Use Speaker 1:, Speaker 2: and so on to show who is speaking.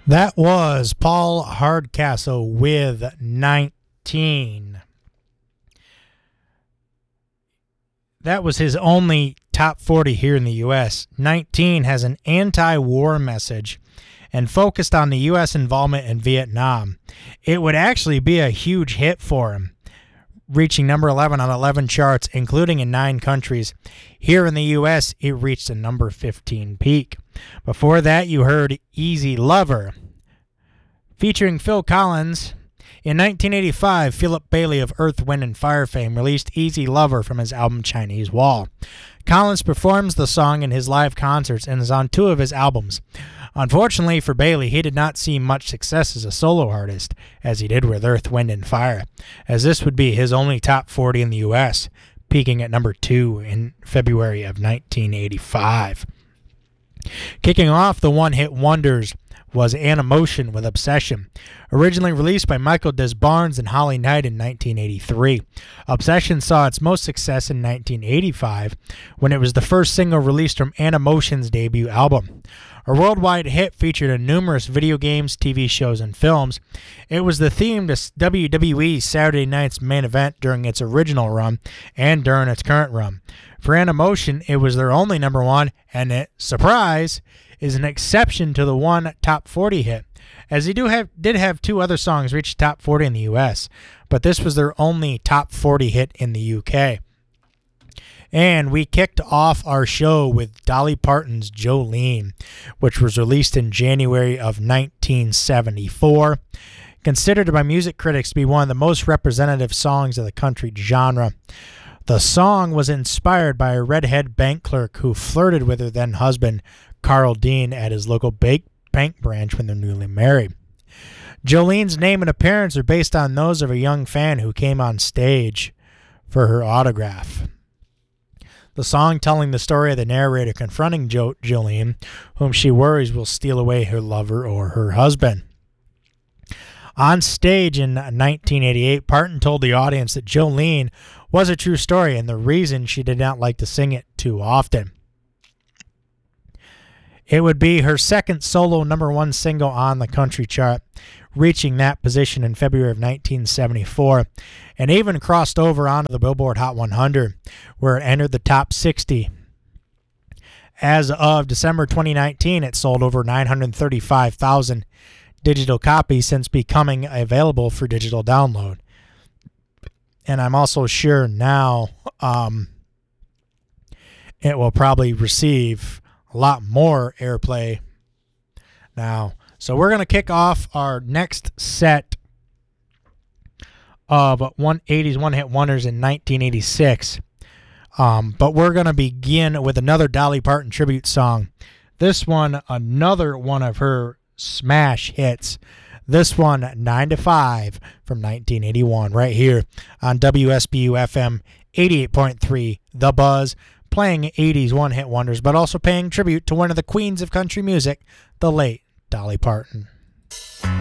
Speaker 1: That was Paul Hardcastle with 19. That was his only top 40 here in the U.S. 19 has an anti-war message and focused on the U.S. involvement in Vietnam. It would actually be a huge hit for him, reaching number 11 on 11 charts, including in 9 countries. Here in the U.S., it reached a number 15 peak. Before that, you heard Easy Lover, featuring Phil Collins. In 1985, Philip Bailey of Earth, Wind & Fire fame released Easy Lover from his album Chinese Wall. Collins performs the song in his live concerts and is on 2 of his albums. Unfortunately for Bailey, he did not see much success as a solo artist, as he did with Earth, Wind & Fire, as this would be his only top 40 in the U.S., peaking at number 2 in February of 1985. Kicking off the one-hit wonders was Animotion with Obsession, originally released by Michael Des Barnes and Holly Knight in 1983. Obsession saw its most success in 1985, when it was the first single released from Animotion's debut album. A worldwide hit featured in numerous video games, TV shows, and films. It was the theme to WWE Saturday Night's Main Event during its original run and during its current run. For Animotion, it was their only number 1, and it, surprise, is an exception to the one top 40 hit, as they did have 2 other songs reach top 40 in the U.S., but this was their only top 40 hit in the U.K. And we kicked off our show with Dolly Parton's Jolene, which was released in January of 1974. Considered by music critics to be one of the most representative songs of the country genre. The song was inspired by a redhead bank clerk who flirted with her then husband, Carl Dean, at his local bank branch when they're newly married. Jolene's name and appearance are based on those of a young fan who came on stage for her autograph. The song telling the story of the narrator confronting Jolene, whom she worries will steal away her lover or her husband. On stage in 1988, Parton told the audience that Jolene was a true story and the reason she did not like to sing it too often. It would be her second solo number 1 single on the country chart, reaching that position in February of 1974, and even crossed over onto the Billboard Hot 100, where it entered the top 60. As of December 2019, it sold over 935,000 digital copies since becoming available for digital download. And I'm also sure now it will probably receive a lot more airplay now. So we're going to kick off our next set of 80s one-hit wonders in 1986. But we're going to begin with another Dolly Parton tribute song. This one, another one of her smash hits. This one, 9 to 5 from 1981, right here on WSBU FM 88.3, The Buzz, playing 80s one-hit wonders, but also paying tribute to one of the queens of country music, the late Dolly Parton.